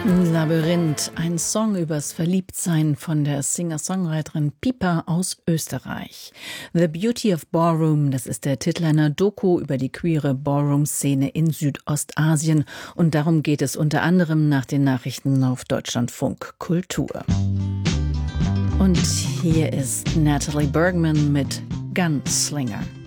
Labyrinth, ein Song übers Verliebtsein von der Singer-Songwriterin Pipa aus Österreich. The Beauty of Ballroom, das ist der Titel einer Doku über die queere Ballroom-Szene in Südostasien. Und darum geht es unter anderem nach den Nachrichten auf Deutschlandfunk Kultur. Und hier ist Natalie Bergman mit Gunslinger.